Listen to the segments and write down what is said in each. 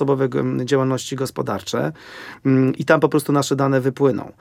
jednoosobowe działalności gospodarcze i tam po prostu nasze dane wypłyną.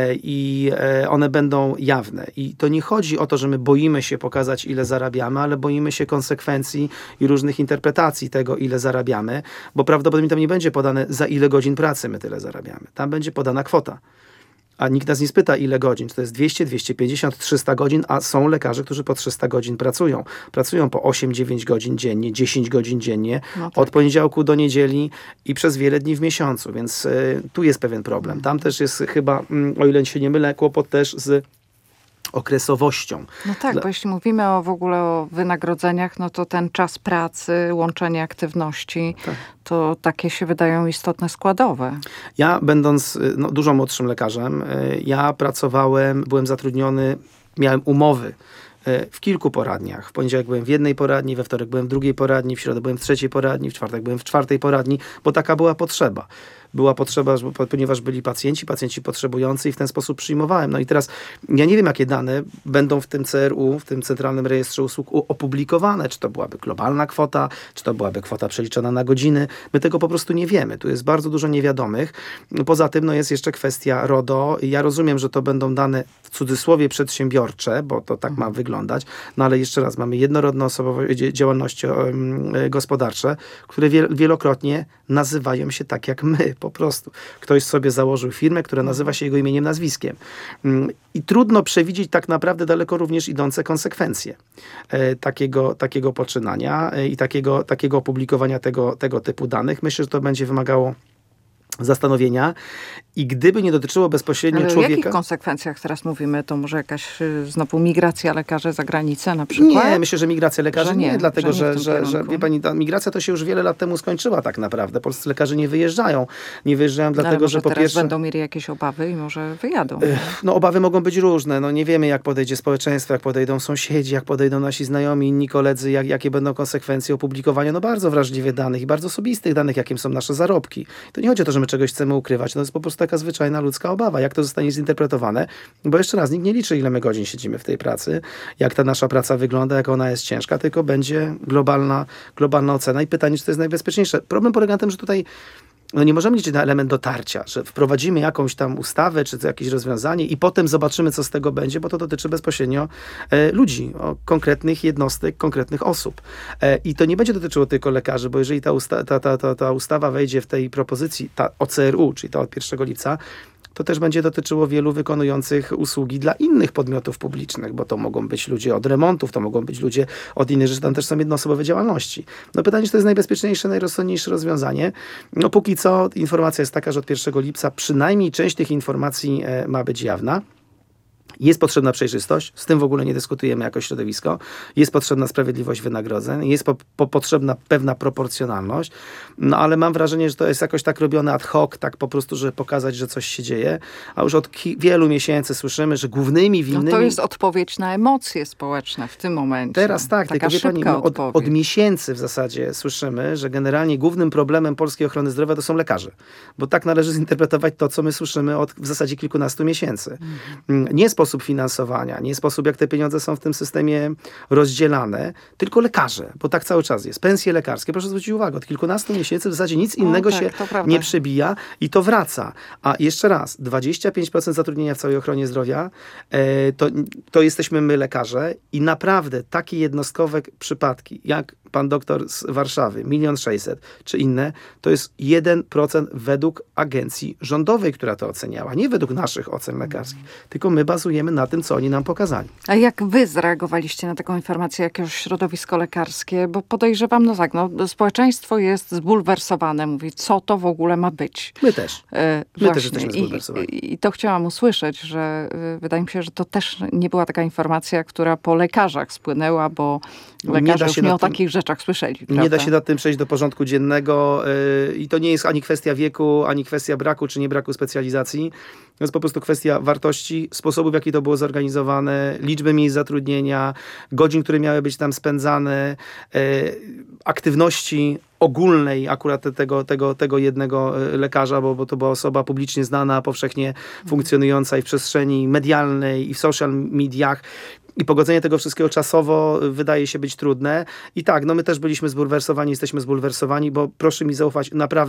I one będą jawne. I to nie chodzi o to, że my boimy się pokazać, ile zarabiamy, ale boimy się konsekwencji i różnych interpretacji tego, ile zarabiamy, bo prawdopodobnie tam nie będzie podane, za ile godzin pracy my tyle zarabiamy. Tam będzie podana kwota. A nikt nas nie spyta, ile godzin. Czy to jest 200, 250, 300 godzin, a są lekarze, którzy po 300 godzin pracują. Pracują po 8-9 godzin dziennie, 10 godzin dziennie, od poniedziałku do niedzieli i przez wiele dni w miesiącu, więc tu jest pewien problem. Tam też jest chyba, o ile się nie mylę, kłopot też z okresowością. No tak, bo jeśli mówimy w ogóle o wynagrodzeniach, no to ten czas pracy, łączenie aktywności, to takie się wydają istotne składowe. Ja będąc dużo młodszym lekarzem, ja pracowałem, byłem zatrudniony, miałem umowy w kilku poradniach. W poniedziałek byłem w jednej poradni, we wtorek byłem w drugiej poradni, w środę byłem w trzeciej poradni, w czwartek byłem w czwartej poradni, bo taka była potrzeba. Była potrzeba, ponieważ byli pacjenci potrzebujący i w ten sposób przyjmowałem. No i teraz ja nie wiem, jakie dane będą w tym CRU, w tym Centralnym Rejestrze Usług opublikowane. Czy to byłaby globalna kwota, czy to byłaby kwota przeliczona na godziny. My tego po prostu nie wiemy. Tu jest bardzo dużo niewiadomych. Poza tym jest jeszcze kwestia RODO. Ja rozumiem, że to będą dane w cudzysłowie przedsiębiorcze, bo to tak ma wyglądać. No ale jeszcze raz, mamy jednorodne osobowe działalności gospodarcze, które wielokrotnie nazywają się tak jak my. Po prostu. Ktoś sobie założył firmę, która nazywa się jego imieniem, nazwiskiem. I trudno przewidzieć tak naprawdę daleko również idące konsekwencje takiego poczynania i takiego opublikowania tego typu danych. Myślę, że to będzie wymagało zastanowienia i gdyby nie dotyczyło bezpośrednio człowieka... O jakich konsekwencjach teraz mówimy? To może jakaś znowu migracja lekarzy za granicę na przykład? Nie, myślę, że migracja lekarzy nie, dlatego że wie pani, ta migracja to się już wiele lat temu skończyła tak naprawdę. Polscy lekarze nie wyjeżdżają. Nie wyjeżdżają dlatego, że po teraz pierwsze... będą mieli jakieś obawy i może wyjadą. No obawy mogą być różne. No nie wiemy, jak podejdzie społeczeństwo, jak podejdą sąsiedzi, jak podejdą nasi znajomi, inni koledzy, jakie będą konsekwencje opublikowania bardzo wrażliwych danych i bardzo osobistych danych, jakim są nasze zarobki. To nie chodzi o to, że my czegoś chcemy ukrywać. To jest po prostu taka zwyczajna ludzka obawa. Jak to zostanie zinterpretowane? Bo jeszcze raz, nikt nie liczy, ile my godzin siedzimy w tej pracy, jak ta nasza praca wygląda, jak ona jest ciężka, tylko będzie globalna ocena i pytanie, czy to jest najbezpieczniejsze. Problem polega na tym, że tutaj nie możemy liczyć na element dotarcia, że wprowadzimy jakąś tam ustawę, czy jakieś rozwiązanie i potem zobaczymy, co z tego będzie, bo to dotyczy bezpośrednio ludzi, konkretnych jednostek, konkretnych osób. I to nie będzie dotyczyło tylko lekarzy, bo jeżeli ta ustawa wejdzie w tej propozycji, ta o CRU, czyli ta od 1 lipca, to też będzie dotyczyło wielu wykonujących usługi dla innych podmiotów publicznych, bo to mogą być ludzie od remontów, to mogą być ludzie od innych rzeczy, tam też są jednoosobowe działalności. No pytanie, czy to jest najbezpieczniejsze, najrozsądniejsze rozwiązanie? No póki co informacja jest taka, że od 1 lipca przynajmniej część tych informacji ma być jawna. Jest potrzebna przejrzystość, z tym w ogóle nie dyskutujemy jako środowisko. Jest potrzebna sprawiedliwość wynagrodzeń, jest potrzebna pewna proporcjonalność, no ale mam wrażenie, że to jest jakoś tak robione ad hoc, tak po prostu, żeby pokazać, że coś się dzieje, a już od wielu miesięcy słyszymy, że głównymi winnymi... No to jest odpowiedź na emocje społeczne w tym momencie. Teraz tak, taka tylko wie pani, od miesięcy w zasadzie słyszymy, że generalnie głównym problemem polskiej ochrony zdrowia to są lekarze, bo tak należy zinterpretować to, co my słyszymy od w zasadzie kilkunastu miesięcy. Nie sposób finansowania, nie sposób, jak te pieniądze są w tym systemie rozdzielane, tylko lekarze, bo tak cały czas jest. Pensje lekarskie, proszę zwrócić uwagę, od kilkunastu miesięcy w zasadzie nic innego się nie przebija i to wraca. A jeszcze raz, 25% zatrudnienia w całej ochronie zdrowia, to jesteśmy my lekarze i naprawdę takie jednostkowe przypadki, jak pan doktor z Warszawy, 1 600 000, czy inne, to jest 1% według agencji rządowej, która to oceniała. Nie według naszych ocen lekarskich, tylko my bazujemy na tym, co oni nam pokazali. A jak wy zareagowaliście na taką informację, jakieś środowisko lekarskie? Bo podejrzewam, społeczeństwo jest zbulwersowane. Mówi, co to w ogóle ma być? My też. My też jesteśmy zbulwersowani. I to chciałam usłyszeć, że wydaje mi się, że to też nie była taka informacja, która po lekarzach spłynęła, bo lekarze już nie o takich rzeczach słyszeli. Prawda? Nie da się nad tym przejść do porządku dziennego i to nie jest ani kwestia wieku, ani kwestia braku czy nie braku specjalizacji. To jest po prostu kwestia wartości, sposobu, w jaki to było zorganizowane, liczby miejsc zatrudnienia, godzin, które miały być tam spędzane, aktywności ogólnej akurat tego jednego lekarza, bo to była osoba publicznie znana, powszechnie funkcjonująca i w przestrzeni medialnej, i w social mediach. I pogodzenie tego wszystkiego czasowo wydaje się być trudne. I tak, my też byliśmy zbulwersowani, jesteśmy zbulwersowani, bo proszę mi zaufać, naprawdę